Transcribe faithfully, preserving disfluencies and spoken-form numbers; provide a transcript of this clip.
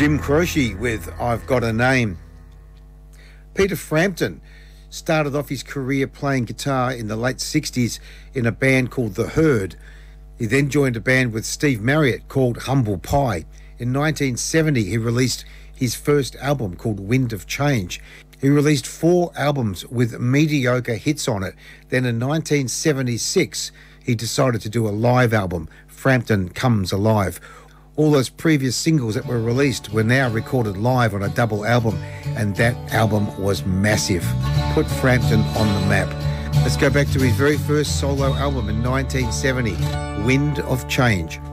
Jim Croce with I've Got a Name. Peter Frampton started off his career playing guitar in the late sixties in a band called The Herd. He then joined a band with Steve Marriott called Humble Pie. In nineteen seventy, he released his first album called Wind of Change. He released four albums with mediocre hits on it. Then in nineteen seventy-six, he decided to do a live album, Frampton Comes Alive. All those previous singles that were released were now recorded live on a double album, and that album was massive. Put Frampton on the map. Let's go back to his very first solo album in nineteen seventy, Wind of Change.